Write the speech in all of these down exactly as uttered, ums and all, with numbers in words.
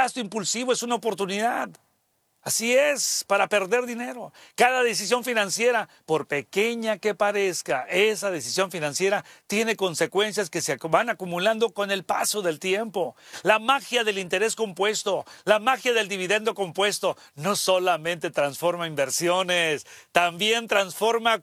gasto impulsivo es una oportunidad. Así es, para perder dinero. Cada decisión financiera, por pequeña que parezca, esa decisión financiera tiene consecuencias que se van acumulando con el paso del tiempo. La magia del interés compuesto, la magia del dividendo compuesto, no solamente transforma inversiones, también transforma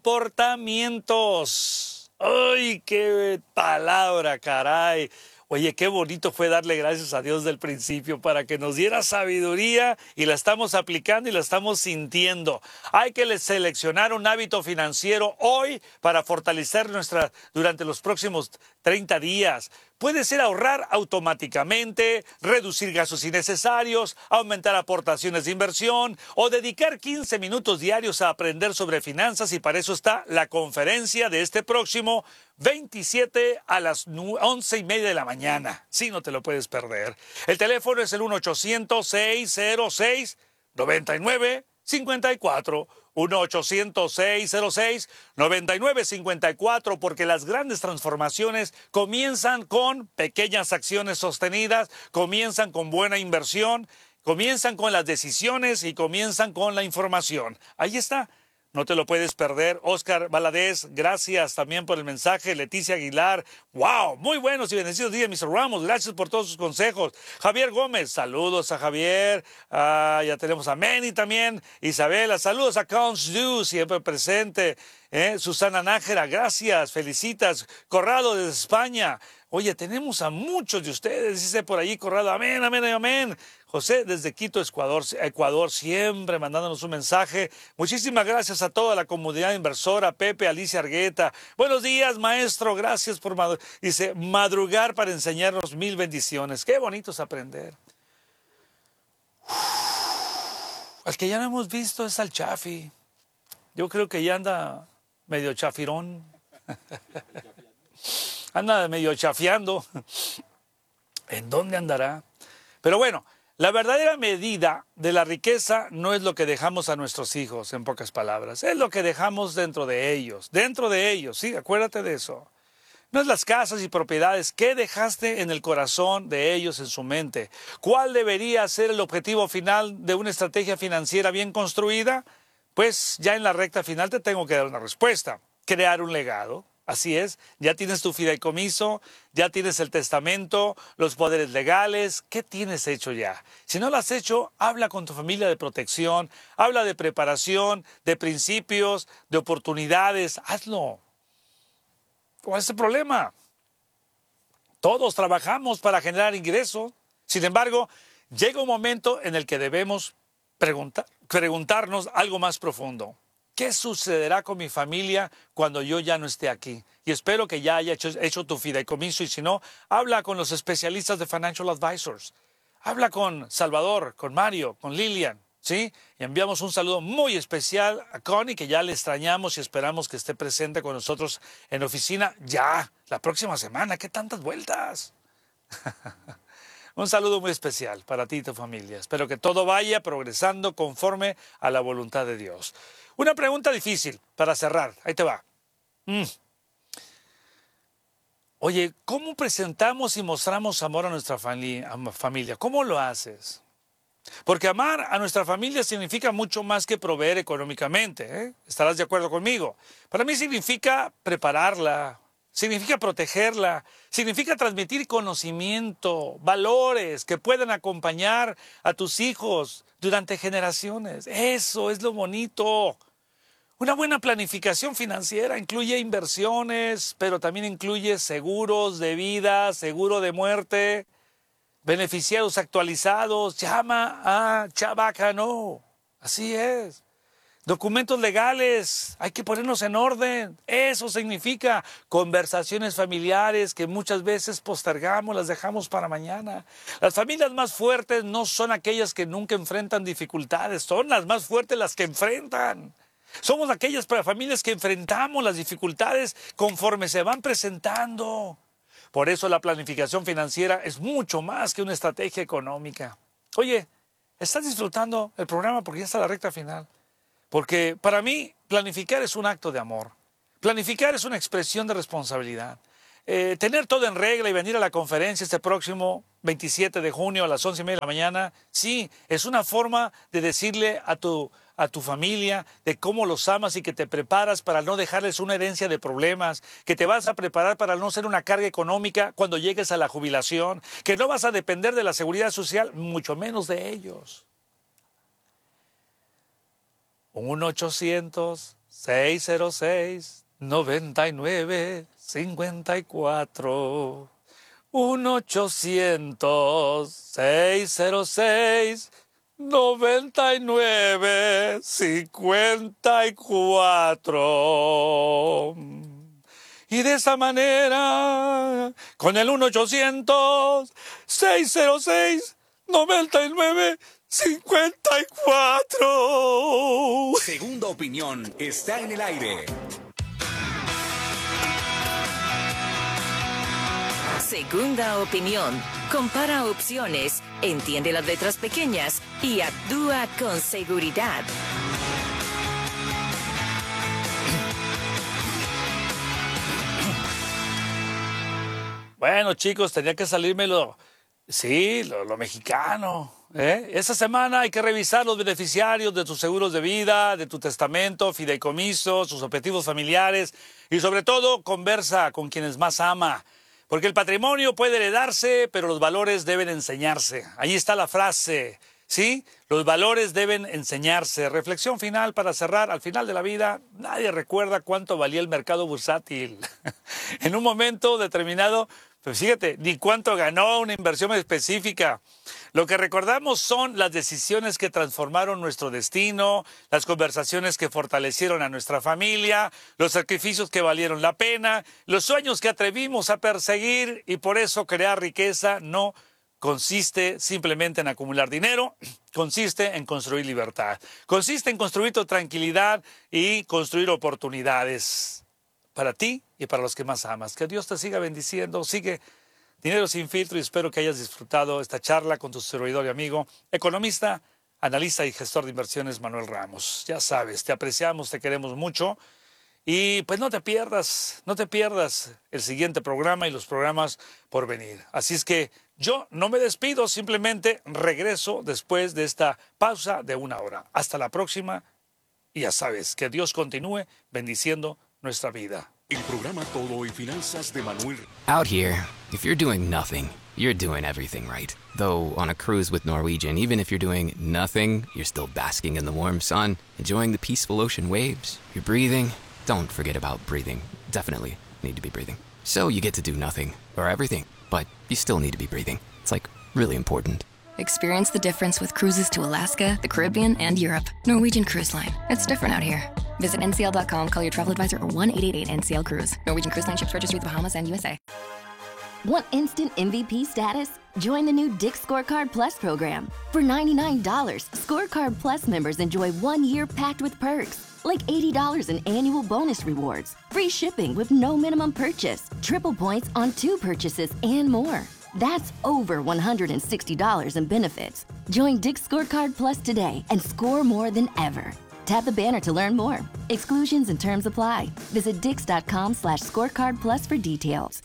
comportamientos. ¡Ay, qué palabra, caray! Oye, qué bonito fue darle gracias a Dios del principio para que nos diera sabiduría y la estamos aplicando y la estamos sintiendo. Hay que seleccionar un hábito financiero hoy para fortalecer nuestra durante los próximos treinta días. Puede ser ahorrar automáticamente, reducir gastos innecesarios, aumentar aportaciones de inversión o dedicar quince minutos diarios a aprender sobre finanzas, y para eso está la conferencia de este próximo veintisiete a las once y media de la mañana. Sí, no te lo puedes perder. El teléfono es el uno ochocientos, seiscientos seis, noventa y nueve cincuenta y cuatro. uno ochocientos, seiscientos seis, noventa y nueve cincuenta y cuatro, porque las grandes transformaciones comienzan con pequeñas acciones sostenidas, comienzan con buena inversión, comienzan con las decisiones y comienzan con la información. Ahí está. No te lo puedes perder. Oscar Valadez, gracias también por el mensaje. Leticia Aguilar, wow, muy buenos y bendecidos días, mister Ramos. Gracias por todos sus consejos. Javier Gómez, saludos a Javier. Ah, ya tenemos a Meni también. Isabela, saludos a Counts Du, siempre presente. ¿Eh? Susana Nájera, gracias, felicitas. Corrado desde España. Oye, tenemos a muchos de ustedes, dice por allí Corrado, amén, amén, amén. José desde Quito, Ecuador, Ecuador, siempre mandándonos un mensaje. Muchísimas gracias a toda la comunidad inversora, Pepe, Alicia Argueta. Buenos días, maestro, gracias por madrugar. Dice, madrugar para enseñarnos mil bendiciones. Qué bonito es aprender. Uf, al que ya no hemos visto es al Chafi. Yo creo que ya anda medio chafirón. Anda medio chafeando. ¿En dónde andará? Pero bueno, la verdadera medida de la riqueza no es lo que dejamos a nuestros hijos, en pocas palabras. Es lo que dejamos dentro de ellos. Dentro de ellos, sí, acuérdate de eso. No es las casas y propiedades. ¿Qué dejaste en el corazón de ellos, en su mente? ¿Cuál debería ser el objetivo final de una estrategia financiera bien construida? Pues ya en la recta final te tengo que dar una respuesta. Crear un legado. Así es, ya tienes tu fideicomiso, ya tienes el testamento, los poderes legales. ¿Qué tienes hecho ya? Si no lo has hecho, habla con tu familia de protección, habla de preparación, de principios, de oportunidades. Hazlo. ¿Cuál es el problema? Todos trabajamos para generar ingresos. Sin embargo, llega un momento en el que debemos preguntar, preguntarnos algo más profundo. ¿Qué sucederá con mi familia cuando yo ya no esté aquí? Y espero que ya haya hecho, hecho tu fideicomiso, y si no, habla con los especialistas de Financial Advisors. Habla con Salvador, con Mario, con Lilian, ¿sí? Y enviamos un saludo muy especial a Connie, que ya le extrañamos y esperamos que esté presente con nosotros en oficina ya, la próxima semana. ¿Qué tantas vueltas? Un saludo muy especial para ti y tu familia. Espero que todo vaya progresando conforme a la voluntad de Dios. Una pregunta difícil para cerrar. Ahí te va. Mm. Oye, ¿cómo presentamos y mostramos amor a nuestra familia? ¿Cómo lo haces? Porque amar a nuestra familia significa mucho más que proveer económicamente, ¿eh? ¿Estarás de acuerdo conmigo? Para mí significa prepararla, significa protegerla, significa transmitir conocimiento, valores que puedan acompañar a tus hijos durante generaciones. Eso es lo bonito. Una buena planificación financiera incluye inversiones, pero también incluye seguros de vida, seguro de muerte, beneficiarios actualizados. Llama a Chabacano. Así es. Documentos legales, hay que ponernos en orden. Eso significa conversaciones familiares que muchas veces postergamos, las dejamos para mañana. Las familias más fuertes no son aquellas que nunca enfrentan dificultades, son las más fuertes las que enfrentan. Somos aquellas familias que enfrentamos las dificultades conforme se van presentando. Por eso la planificación financiera es mucho más que una estrategia económica. Oye, ¿estás disfrutando el programa? Porque ya está la recta final. Porque para mí, planificar es un acto de amor. Planificar es una expresión de responsabilidad. eh, tener todo en regla y venir a la conferencia este próximo veintisiete de junio a las once y media de la mañana, sí, es una forma de decirle a tu, a tu familia de cómo los amas y que te preparas para no dejarles una herencia de problemas, que te vas a preparar para no ser una carga económica cuando llegues a la jubilación, que no vas a depender de la seguridad social, mucho menos de ellos. uno ochocientos, seiscientos seis, noventa y nueve, cincuenta y cuatro. uno ochocientos, seiscientos seis, noventa y nueve, cincuenta y cuatro. Y de esa manera, con el uno ochocientos, seiscientos seis, noventa y nueve, cincuenta y cuatro. Segunda opinión está en el aire. Segunda opinión. Compara opciones, entiende las letras pequeñas y actúa con seguridad. Bueno, chicos, tenía que salirme lo, sí, lo, lo mexicano. ¿eh? Esta semana hay que revisar los beneficiarios de tus seguros de vida, de tu testamento, fideicomiso, sus objetivos familiares y sobre todo conversa con quienes más ama. Porque el patrimonio puede heredarse, pero los valores deben enseñarse. Ahí está la frase, ¿sí? Los valores deben enseñarse. Reflexión final para cerrar. Al final de la vida, nadie recuerda cuánto valía el mercado bursátil. En un momento determinado, pues fíjate, ni cuánto ganó una inversión específica. Lo que recordamos son las decisiones que transformaron nuestro destino, las conversaciones que fortalecieron a nuestra familia, los sacrificios que valieron la pena, los sueños que atrevimos a perseguir y por eso crear riqueza no consiste simplemente en acumular dinero, consiste en construir libertad, consiste en construir tu tranquilidad y construir oportunidades para ti y para los que más amas. Que Dios te siga bendiciendo, sigue Dinero Sin Filtro y espero que hayas disfrutado esta charla con tu servidor y amigo, economista, analista y gestor de inversiones Manuel Ramos. Ya sabes, te apreciamos, te queremos mucho y pues no te pierdas, no te pierdas el siguiente programa y los programas por venir. Así es que yo no me despido, simplemente regreso después de esta pausa de una hora. Hasta la próxima y ya sabes, que Dios continúe bendiciendo nuestra vida. El programa Todo y Finanzas de Manuel. Out here, if you're doing nothing, you're doing everything right. Though on a cruise with Norwegian, even if you're doing nothing, you're still basking in the warm sun, enjoying the peaceful ocean waves. You're breathing. Don't forget about breathing. Definitely need to be breathing. So you get to do nothing, or everything, but you still need to be breathing. It's like really important. Experience the difference with cruises to Alaska, the Caribbean, and Europe. Norwegian Cruise Line. It's different out here. Visit N C L dot com, call your travel advisor, or one eight eight eight N C L Cruise. Norwegian Cruise Line ships registry the Bahamas and U S A. Want instant M V P status? Join the new Dick's Scorecard Plus program. For ninety-nine dollars, Scorecard Plus members enjoy one year packed with perks, like eighty dollars in annual bonus rewards, free shipping with no minimum purchase, triple points on two purchases, and more. That's over one hundred sixty dollars in benefits. Join Dick's Scorecard Plus today and score more than ever. Tap the banner to learn more. Exclusions and terms apply. Visit dix.com slash scorecard plus for details.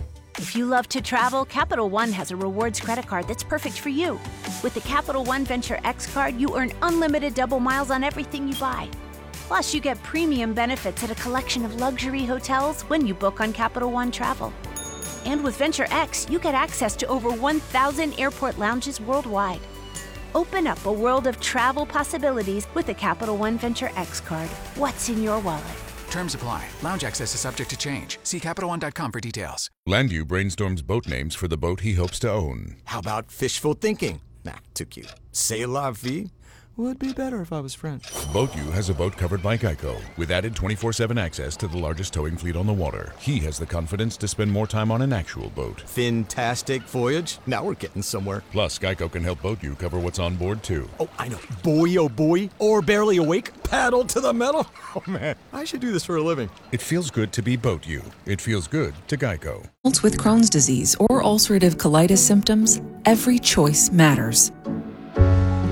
If you love to travel, Capital One has a rewards credit card that's perfect for you. With the Capital One Venture X card, you earn unlimited double miles on everything you buy. Plus, you get premium benefits at a collection of luxury hotels when you book on Capital One Travel. And with Venture X, you get access to over one thousand airport lounges worldwide. Open up a world of travel possibilities with the Capital One Venture X card. What's in your wallet? Terms apply. Lounge access is subject to change. See Capital One dot com for details. Landu brainstorms boat names for the boat he hopes to own. How about fishful thinking? Nah, too cute. C'est la vie? Would be better if I was French. BoatU has a boat covered by Geico with added twenty-four seven access to the largest towing fleet on the water. He has the confidence to spend more time on an actual boat. Fantastic voyage. Now we're getting somewhere. Plus, Geico can help BoatU cover what's on board, too. Oh, I know. Boy, oh boy. Or barely awake. Paddle to the metal. Oh, man. I should do this for a living. It feels good to be BoatU. It feels good to Geico. With Crohn's disease or ulcerative colitis symptoms, every choice matters.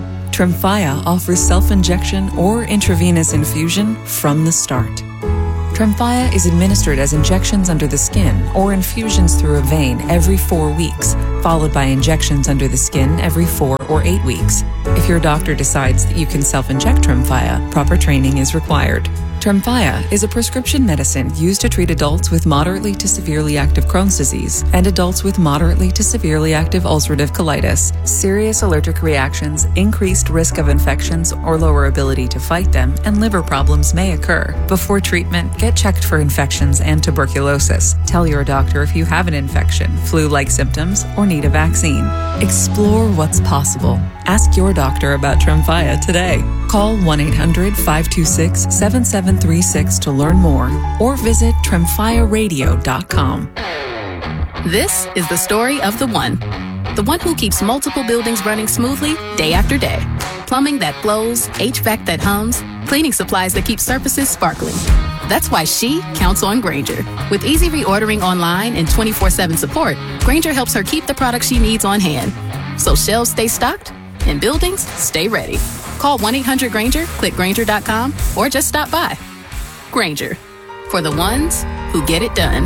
Tremfya offers self-injection or intravenous infusion from the start. Tremfya is administered as injections under the skin or infusions through a vein every four weeks, followed by injections under the skin every four or eight weeks. If your doctor decides that you can self-inject Tremfya, proper training is required. Tremfya is a prescription medicine used to treat adults with moderately to severely active Crohn's disease and adults with moderately to severely active ulcerative colitis. Serious allergic reactions, increased risk of infections or lower ability to fight them, and liver problems may occur. Before treatment, get checked for infections and tuberculosis. Tell your doctor if you have an infection, flu-like symptoms, or need a vaccine. Explore what's possible. Ask your doctor about Tremfya today. Call one eight hundred, five two six, seven seven three six to learn more or visit tremfya radio dot com. This is the story of the one. The one who keeps multiple buildings running smoothly day after day. Plumbing that flows, H V A C that hums, cleaning supplies that keep surfaces sparkling. That's why she counts on Grainger. With easy reordering online and twenty-four seven support, Grainger helps her keep the products she needs on hand. So shelves stay stocked and buildings stay ready. Call one eight hundred Grainger, click Grainger dot com, or just stop by. Grainger, for the ones who get it done.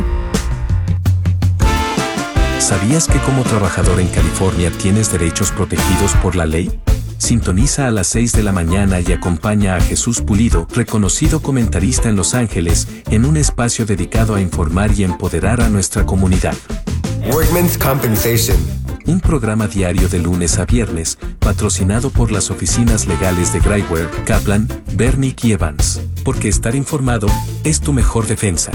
¿Sabías que como trabajador en California tienes derechos protegidos por la ley? Sintoniza a las seis de la mañana y acompaña a Jesús Pulido, reconocido comentarista en Los Ángeles, en un espacio dedicado a informar y empoderar a nuestra comunidad. Workman's Compensation. Un programa diario de lunes a viernes, patrocinado por las oficinas legales de Grainger, Kaplan, Bernick y Evans. Porque estar informado es tu mejor defensa.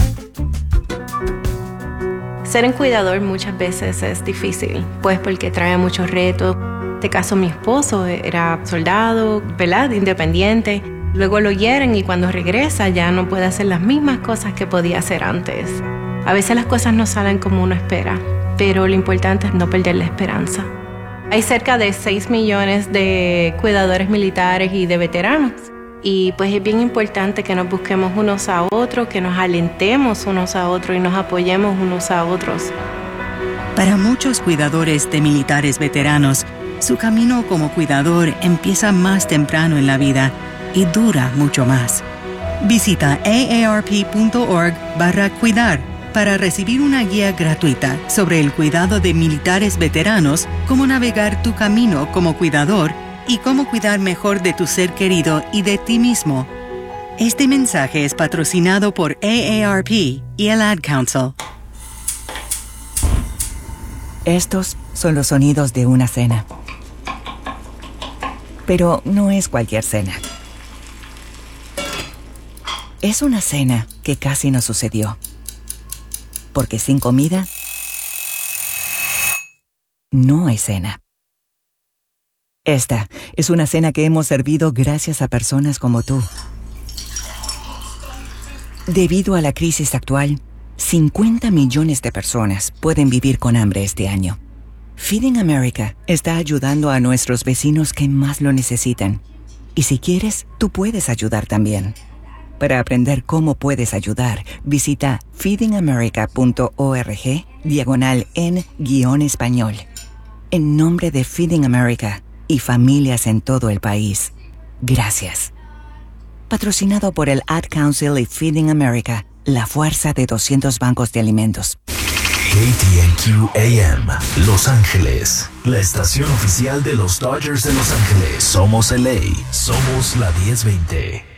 Ser un cuidador muchas veces es difícil, pues porque trae muchos retos. En este caso, mi esposo era soldado, ¿verdad? Independiente. Luego lo hieren y cuando regresa ya no puede hacer las mismas cosas que podía hacer antes. A veces las cosas no salen como uno espera, pero lo importante es no perder la esperanza. Hay cerca de seis millones de cuidadores militares y de veteranos. Y pues es bien importante que nos busquemos unos a otros, que nos alentemos unos a otros y nos apoyemos unos a otros. Para muchos cuidadores de militares veteranos, su camino como cuidador empieza más temprano en la vida y dura mucho más. Visita aarp.org barra cuidar para recibir una guía gratuita sobre el cuidado de militares veteranos, cómo navegar tu camino como cuidador y cómo cuidar mejor de tu ser querido y de ti mismo. Este mensaje es patrocinado por A A R P y el Ad Council. Estos son los sonidos de una cena. Pero no es cualquier cena. Es una cena que casi no sucedió. Porque sin comida, no hay cena. Esta es una cena que hemos servido gracias a personas como tú. Debido a la crisis actual, cincuenta millones de personas pueden vivir con hambre este año. Feeding America está ayudando a nuestros vecinos que más lo necesitan. Y si quieres, tú puedes ayudar también. Para aprender cómo puedes ayudar, visita feedingamerica.org diagonal en guión español. En nombre de Feeding America y familias en todo el país, gracias. Patrocinado por el Ad Council y Feeding America, la fuerza de doscientos bancos de alimentos. K T N Q A M, Los Ángeles, la estación oficial de los Dodgers de Los Ángeles. Somos L A, somos la diez veinte.